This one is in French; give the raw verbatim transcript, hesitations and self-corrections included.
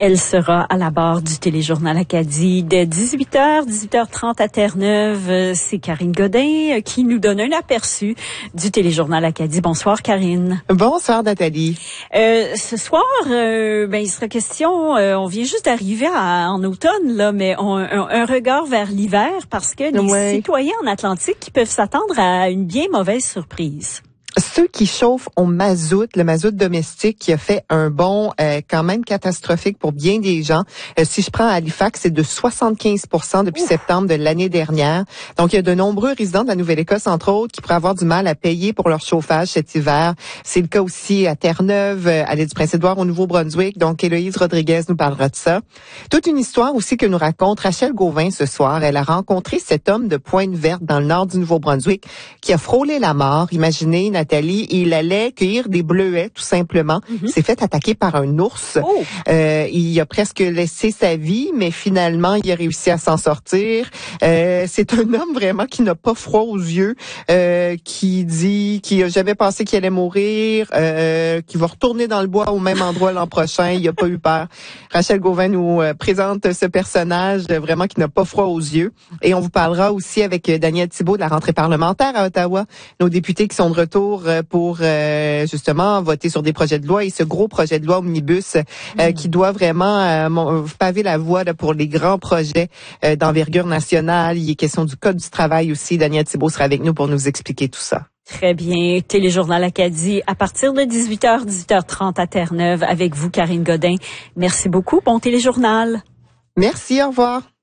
Elle sera à la barre du Téléjournal Acadie de dix-huit heures, dix-huit heures trente à Terre-Neuve. C'est Karine Godin qui nous donne un aperçu du Téléjournal Acadie. Bonsoir, Karine. Bonsoir, Nathalie. Euh, ce soir, euh, ben, il sera question, euh, on vient juste d'arriver à, en automne, là, mais on, un, un regard vers l'hiver parce que les ouais. citoyens en Atlantique qui peuvent s'attendre à une bien mauvaise surprise. Ceux qui chauffent au mazout, le mazout domestique qui a fait un bond euh, quand même catastrophique pour bien des gens. Euh, si je prends Halifax, c'est de soixante-quinze pour cent depuis Ouf. septembre de l'année dernière. Donc, il y a de nombreux résidents de la Nouvelle-Écosse, entre autres, qui pourraient avoir du mal à payer pour leur chauffage cet hiver. C'est le cas aussi à Terre-Neuve, à l'île du Prince-Édouard, au Nouveau-Brunswick. Donc, Héloïse Rodriguez nous parlera de ça. Toute une histoire aussi que nous raconte Rachel Gauvin ce soir. Elle a rencontré cet homme de Pointe-Verte dans le nord du Nouveau-Brunswick qui a frôlé la mort. Imaginez, Nathalie, il allait cueillir des bleuets, tout simplement. Mm-hmm. Il s'est fait attaquer par un ours. Oh. Euh, il a presque laissé sa vie, mais finalement, il a réussi à s'en sortir. Euh, c'est un homme vraiment qui n'a pas froid aux yeux, euh, qui dit qu'il a jamais pensé qu'il allait mourir, euh, qu'il va retourner dans le bois au même endroit l'an prochain. Il a pas eu peur. Rachel Gauvin nous euh, présente ce personnage euh, vraiment qui n'a pas froid aux yeux. Et on vous parlera aussi avec euh, Daniel Thibault de la rentrée parlementaire à Ottawa, nos députés qui sont de retour euh, pour euh, justement voter sur des projets de loi et ce gros projet de loi omnibus euh, mmh. qui doit vraiment euh, paver la voie là, pour les grands projets euh, d'envergure nationale. Il est question du Code du travail aussi. Daniel Thibault sera avec nous pour nous expliquer tout ça. Très bien. Téléjournal Acadie à partir de dix-huit heures, dix-huit heures trente à Terre-Neuve avec vous, Karine Godin. Merci beaucoup. Bon téléjournal. Merci, au revoir.